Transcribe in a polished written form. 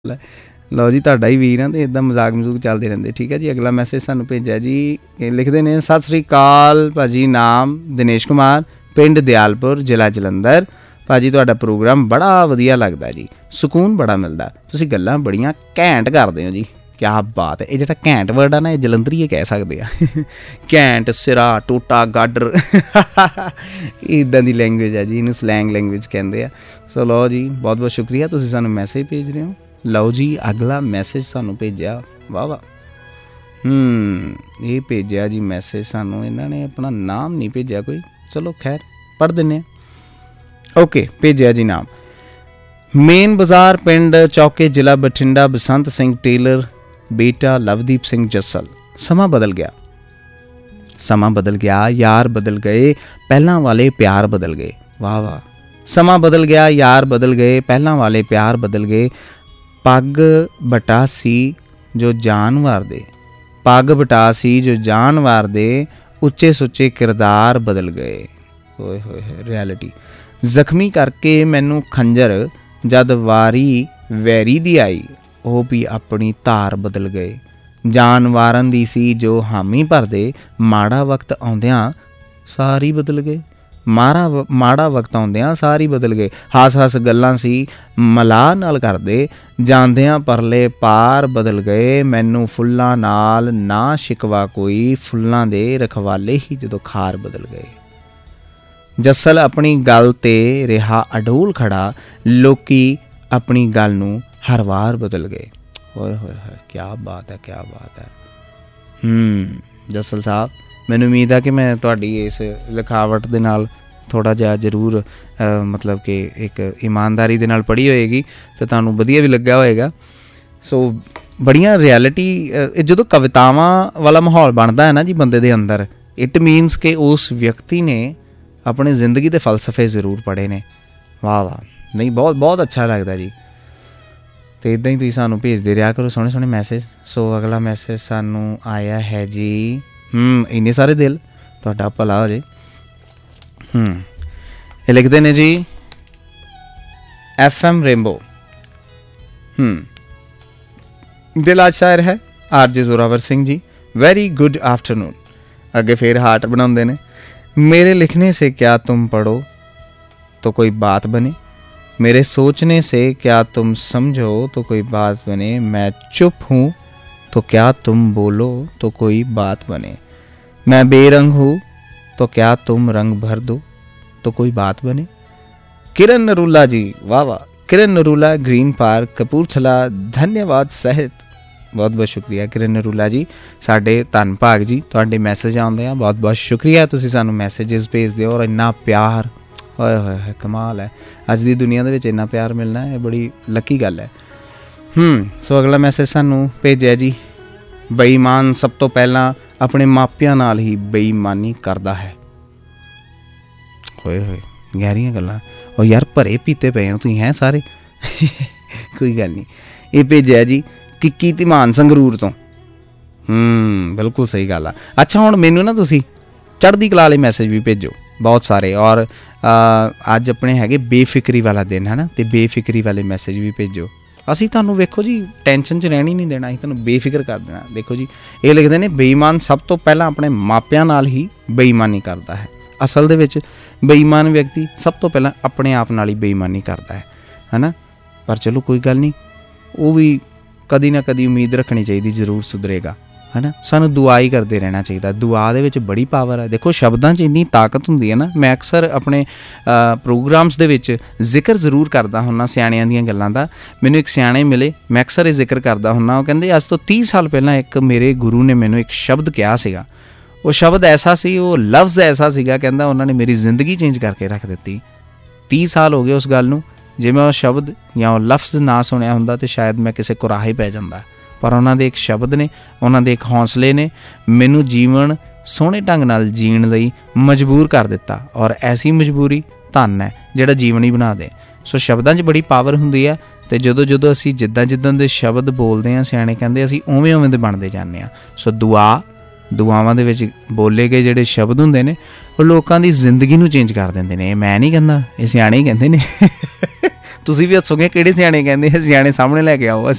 ਲਓ ਜੀ, ਤੁਹਾਡਾ ਹੀ ਵੀਰ ਆ ਅਤੇ ਇੱਦਾਂ ਮਜ਼ਾਕ ਮਜ਼ੂਕ ਚੱਲਦੇ ਰਹਿੰਦੇ। ਠੀਕ ਹੈ ਜੀ। ਅਗਲਾ ਮੈਸੇਜ ਸਾਨੂੰ ਭੇਜਿਆ ਜੀ, ਲਿਖਦੇ ਨੇ ਸਤਿ ਸ਼੍ਰੀ ਅਕਾਲ ਭਾਅ ਜੀ, ਨਾਮ ਦਿਨੇਸ਼ ਕੁਮਾਰ, ਪਿੰਡ ਦਿਆਲਪੁਰ, ਜ਼ਿਲ੍ਹਾ ਜਲੰਧਰ। ਭਾਅ ਜੀ ਤੁਹਾਡਾ ਪ੍ਰੋਗਰਾਮ ਬੜਾ ਵਧੀਆ ਲੱਗਦਾ ਜੀ, ਸਕੂਨ ਬੜਾ ਮਿਲਦਾ, ਤੁਸੀਂ ਗੱਲਾਂ ਬੜੀਆਂ ਘੈਂਟ ਕਰਦੇ ਹੋ ਜੀ। ਕਿਆ ਬਾਤ ਹੈ। ਇਹ ਜਿਹੜਾ ਘੈਂਟ ਵਰਡ ਆ ਨਾ, ਇਹ ਜਲੰਧਰੀਏ ਕਹਿ ਸਕਦੇ ਆ। ਘੈਂਟ, ਸਿਰਾ, ਟੋਟਾ, ਗਾਡਰ, ਇੱਦਾਂ ਦੀ ਲੈਂਗੁਏਜ ਹੈ ਜੀ, ਇਹਨੂੰ ਸਲੈਂਗ ਲੈਂਗੁਏਜ ਕਹਿੰਦੇ ਆ। ਸੋ ਲਓ ਜੀ, ਬਹੁਤ ਬਹੁਤ ਸ਼ੁਕਰੀਆ, ਤੁਸੀਂ ਸਾਨੂੰ ਮੈਸੇਜ ਭੇਜ ਰਹੇ ਹੋ। ਲਓ ਜੀ, ਅਗਲਾ ਮੈਸੇਜ ਸਾਨੂੰ ਭੇਜਿਆ, ਵਾਹ ਵਾਹ, ਇਹ ਭੇਜਿਆ ਜੀ ਮੈਸੇਜ ਸਾਨੂੰ, ਇਹਨਾਂ ਨੇ ਆਪਣਾ ਨਾਮ ਨਹੀਂ ਭੇਜਿਆ ਕੋਈ, ਚਲੋ ਖੈਰ ਪੜ੍ਹ ਦਿੰਦੇ ਹਾਂ। ਓਕੇ, ਭੇਜਿਆ ਜੀ ਨਾਮ, ਮੇਨ ਬਾਜ਼ਾਰ, ਪਿੰਡ ਚੌਕੇ, ਜ਼ਿਲ੍ਹਾ ਬਠਿੰਡਾ, ਬਸੰਤ ਸਿੰਘ ਟੇਲਰ, ਬੇਟਾ ਲਵਦੀਪ ਸਿੰਘ ਜੱਸਲ। ਸਮਾਂ ਬਦਲ ਗਿਆ, ਸਮਾਂ ਬਦਲ ਗਿਆ, ਯਾਰ ਬਦਲ ਗਏ, ਪਹਿਲਾਂ ਵਾਲੇ ਪਿਆਰ ਬਦਲ ਗਏ। ਵਾਹ ਵਾਹ। ਸਮਾਂ ਬਦਲ ਗਿਆ, ਯਾਰ ਬਦਲ ਗਏ, ਪਹਿਲਾਂ ਵਾਲੇ ਪਿਆਰ ਬਦਲ ਗਏ, ਪੱਗ ਬਟਾ ਸੀ ਜੋ ਜਾਨਵਰ ਦੇ, ਪੱਗ ਬਟਾ ਸੀ ਜੋ ਜਾਨਵਰ ਦੇ, ਉੱਚੇ ਸੁੱਚੇ ਕਿਰਦਾਰ ਬਦਲ ਗਏ। ਹੋਏ ਹੋਏ ਹੋਏ, ਰਿਐਲਿਟੀ। ਜ਼ਖਮੀ ਕਰਕੇ ਮੈਨੂੰ ਖੰਜਰ, ਜਦ ਵਾਰੀ ਵੈਰੀ ਦੀ ਆਈ, ਉਹ ਵੀ ਆਪਣੀ ਧਾਰ ਬਦਲ ਗਏ। ਜਾਨਵਰਾਂ ਦੀ ਸੀ ਜੋ ਹਾਮੀ ਭਰਦੇ, ਮਾੜਾ ਵਕਤ ਆਉਂਦਿਆਂ ਸਾਰੀ ਬਦਲ ਗਏ, ਮਾੜਾ ਵਕਤ ਆਉਂਦਿਆਂ ਸਾਰੀ ਬਦਲ ਗਏ। ਹੱਸ ਹੱਸ ਗੱਲਾਂ ਸੀ ਮਲਾਹ ਨਾਲ ਕਰਦੇ, ਜਾਂਦਿਆਂ ਪਰਲੇ ਪਾਰ ਬਦਲ ਗਏ। ਮੈਨੂੰ ਫੁੱਲਾਂ ਨਾਲ ਨਾ ਸ਼ਿਕਵਾ ਕੋਈ, ਫੁੱਲਾਂ ਦੇ ਰਖਵਾਲੇ ਹੀ ਜਦੋਂ ਖਾਰ ਬਦਲ ਗਏ। ਜੱਸਲ ਆਪਣੀ ਗੱਲ 'ਤੇ ਰਿਹਾ ਅਡੋਲ ਖੜਾ, ਲੋਕੀ ਆਪਣੀ ਗੱਲ ਨੂੰ ਹਰ ਵਾਰ ਬਦਲ ਗਏ। ਹੋਏ ਹੋਏ ਹੋਏ, ਕਿਆ ਬਾਤ ਹੈ, ਕਿਆ ਬਾਤ ਹੈ। ਜੱਸਲ ਸਾਹਿਬ, ਮੈਨੂੰ ਉਮੀਦ ਆ ਕਿ ਮੈਂ ਤੁਹਾਡੀ ਇਸ ਲਿਖਾਵਟ ਦੇ ਨਾਲ ਥੋੜ੍ਹਾ ਜਿਹਾ ਜ਼ਰੂਰ ਮਤਲਬ ਕਿ ਇੱਕ ਇਮਾਨਦਾਰੀ ਦੇ ਨਾਲ ਪੜ੍ਹੀ ਹੋਏਗੀ ਅਤੇ ਤੁਹਾਨੂੰ ਵਧੀਆ ਵੀ ਲੱਗਾ ਹੋਏਗਾ। ਸੋ ਬੜੀਆਂ ਰਿਐਲਿਟੀ, ਜਦੋਂ ਕਵਿਤਾਵਾਂ ਵਾਲਾ ਮਾਹੌਲ ਬਣਦਾ ਹੈ ਨਾ ਜੀ ਬੰਦੇ ਦੇ ਅੰਦਰ, ਇਟ ਮੀਨਸ ਕਿ ਉਸ ਵਿਅਕਤੀ ਨੇ ਆਪਣੀ ਜ਼ਿੰਦਗੀ ਦੇ ਫਲਸਫੇ ਜ਼ਰੂਰ ਪੜ੍ਹੇ ਨੇ। ਵਾਹ ਵਾਹ, ਨਹੀਂ ਬਹੁਤ ਬਹੁਤ ਅੱਛਾ ਲੱਗਦਾ ਜੀ। ਅਤੇ ਇੱਦਾਂ ਹੀ ਤੁਸੀਂ ਸਾਨੂੰ ਭੇਜਦੇ ਰਿਹਾ ਕਰੋ ਸੋਹਣੇ ਸੋਹਣੇ ਮੈਸੇਜ। ਸੋ ਅਗਲਾ ਮੈਸੇਜ ਸਾਨੂੰ ਆਇਆ ਹੈ ਜੀ, ਇੰਨੇ ਸਾਰੇ ਦਿਲ, ਤੁਹਾਡਾ ਭਲਾ ਹੋ ਜੇ। ਇਹ ਲਿਖਦੇ ਨੇ ਜੀ, FM ਰੇਨਬੋ, ਦਿਲ ਅੱਜ ਸ਼ਾਇਰ ਹੈ RJ Zorawar Singh ji, very good afternoon. ਅੱਗੇ ਫਿਰ ਹਾਰਟ ਬਣਾਉਂਦੇ ਨੇ, मेरे लिखने से क्या तुम पढ़ो तो कोई बात बने, मेरे सोचने से क्या तुम समझो तो कोई बात बने, मैं चुप हूँ तो क्या तुम बोलो तो कोई बात बने, मैं बेरंग हूँ तो क्या तुम रंग भर दो तो कोई बात बने। किरण नरूला जी, वाह वाह, किरण नरूला, ग्रीन पार्क, कपूरथला, धन्यवाद सहित। बहुत बहुत शुक्रिया किरण नरूला जी, साढ़े धन भाग जी, तुहाडे मैसेज आउंदे आ, बहुत बहुत शुक्रिया, तुसीं सानूं मैसेजेस भेजदे हो और इन्ना प्यार, होए होए होए, कमाल है। अज दी दुनिया दे विच इन्ना प्यार मिलना है बड़ी लकी गल है। सो अगला मैसेज सानूं भेजिया जी, बेईमान सब तो पहला अपने मापियां नाल ही बेईमानी करदा है। होए होए, गहरियां गल्लां। और यार भरे पीते पे हो तुसीं हैं सारे। कोई गल नहीं। ये भेजिया जी किक्की धीमान संगरूर तो, बिल्कुल सही गल आ। अच्छा हुण मैनू ना तुसी चढ़दी कला वाले मैसेज भी भेजो बहुत सारे, और अज अपने हैगे बेफिक्री वाला दिन है ना, तो बेफिक्री वाले मैसेज भी भेजो। असी तुहानूं वेखो जी टेंशन च रहनी नहीं देना, असीं तुहानूं बेफिक्र कर देना। देखो जी, ये लिखदे ने, बेईमान सब तो पहला अपने मापियां नाल ही बेईमानी करता है। असल दे विच बेईमान व्यक्ति सब तो पहला अपने आप नाल ही बेईमानी करता है ना। पर चलो कोई गल नहीं, वो भी कदी ना कदी उम्मीद रखनी चाहिए, जरूर सुधरेगा, है ना। सानू दुआ ही करते रहना चाहिए, दुआ दे विच बड़ी पावर है। देखो शब्दां च इन्नी ताकत हुंदी है ना। मैं अक्सर अपने प्रोग्राम्स दे विच जिक्र जरूर करदा हुन्ना सियाणियां दीयां गल्लां दा। मैनूं एक सियाणे मिले, मैं अक्सर ये जिक्र करदा हुन्ना, वो कहंदे अज तो 30 साल पहलां एक मेरे गुरु ने मैनूं एक शब्द कहा सीगा। वो शब्द ऐसा सी, वो लफ्ज़ ऐसा सीगा, कहंदा उन्होंने मेरी जिंदगी चेंज करके रख दित्ती। 30 साल हो गए उस गल नूं, जे मैं वो शब्द या वो लफ्ज़ ना सुनिया हुंदा तो शायद मैं किसी कुराहे पै जांदा। पर उन्हां दे एक शब्द ने, उन्हां दे एक हौसले ने मैनूं जीवन सोहणे ढंग नाल जीण लई मजबूर कर दिता। और ऐसी मजबूरी धन है जिहड़ा जीवन ही बना दे। सो शब्दां 'च बड़ी पावर हुंदी है, तो जदों जदों असीं जिद्दां जिद्दां दे शब्द बोलदे हां, सियाणे कहंदे असीं उवें उवें दे बनदे जांदे हां। सो दुआवां दे विच बोले गए जिहड़े शब्द हुंदे ने, ਉਹ ਲੋਕਾਂ ਦੀ ਜ਼ਿੰਦਗੀ ਨੂੰ ਚੇਂਜ ਕਰ ਦਿੰਦੇ ਨੇ। ਇਹ ਮੈਂ ਨਹੀਂ ਕਹਿੰਦਾ, ਇਹ ਸਿਆਣੇ ਹੀ ਕਹਿੰਦੇ ਨੇ। ਤੁਸੀਂ ਵੀ ਹੱਸੋਗੇ ਕਿਹੜੇ ਸਿਆਣੇ ਕਹਿੰਦੇ, ਸਿਆਣੇ ਸਾਹਮਣੇ ਲੈ ਕੇ ਆਓ।